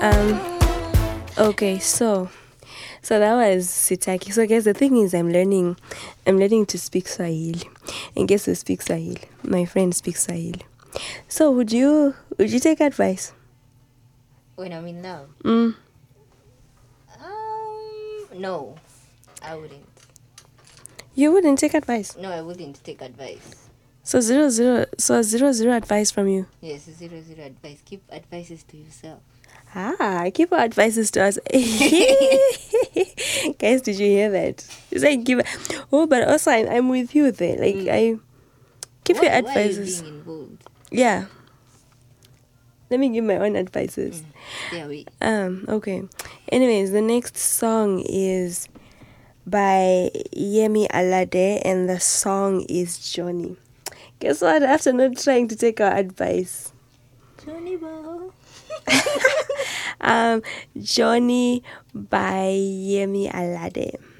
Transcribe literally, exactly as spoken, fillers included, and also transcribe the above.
Um. Okay. So. So that was Sitaki. So guys, the thing is, I'm learning, I'm learning to speak Swahili, and guess who speaks Swahili? My friend speaks Swahili. So would you, would you take advice? When I'm in love? Mm. Um, no, I wouldn't. You wouldn't take advice? No, I wouldn't take advice. So zero zero, so zero zero advice from you? Yes, zero zero advice. Keep advices to yourself. Ah, keep our advices to us. Guys, did you hear that? It's like give. Oh, but also I'm, I'm with you there. Like mm. I keep why, your advices. Why are you being involved? Yeah. Let me give my own advices. Mm. Yeah, we. Um. Okay. Anyways, the next song is by Yemi Alade, and the song is Johnny. Guess what? After not trying to take our advice, Johnny Ball. um, Johnny by Yemi Alade.